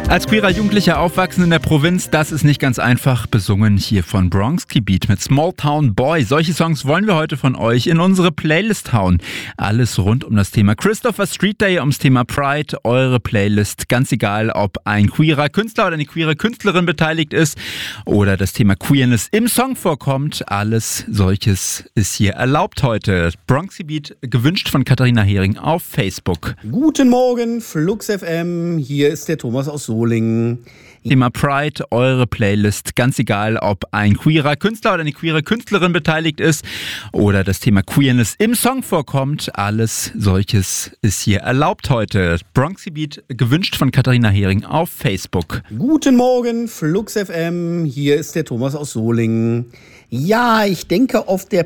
Als queerer Jugendlicher aufwachsen in der Provinz, das ist nicht ganz einfach. Besungen hier von Bronski Beat mit Small Town Boy. Solche Songs wollen wir heute von euch in unsere Playlist hauen. Alles rund um das Thema Christopher Street Day, ums Thema Pride. Eure Playlist, ganz egal, ob ein queerer Künstler oder eine queere Künstlerin beteiligt ist oder das Thema Queerness im Song vorkommt. Alles solches ist hier erlaubt heute. Bronski Beat, gewünscht von Katharina Hering auf Facebook. Guten Morgen, Flux FM. Hier ist der Thomas aus Solingen. Thema Pride, eure Playlist, ganz egal, ob ein queerer Künstler oder eine queere Künstlerin beteiligt ist oder das Thema Queerness im Song vorkommt. Alles solches ist hier erlaubt heute. Bronski Beat, gewünscht von Katharina Hering auf Facebook. Guten Morgen, Flux FM. Hier ist der Thomas aus Solingen. Ja, ich denke, auf der